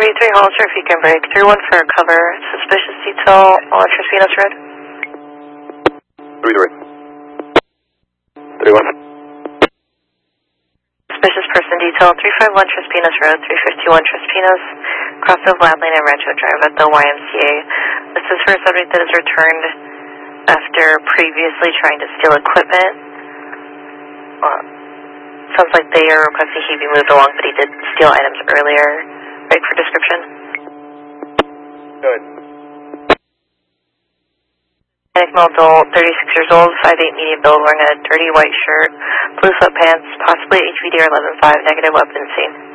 33 Hollister, if you can break. 31 for cover. Suspicious detail on Traspinos Road. 33. 31. Suspicious person detail 351 Traspinos Road, 351 Traspinos, crossover Lab Lane and Rancho Drive at the YMCA. This is for a subject that is returned after previously trying to steal equipment. Sounds like they are requesting he be moved along, but he did steal items earlier. Ready for description? Good. Hispanic male adult, 36 years old, 5'8", medium build, wearing a dirty white shirt, blue sweatpants, possibly HVD or 11.5, negative weapons seen.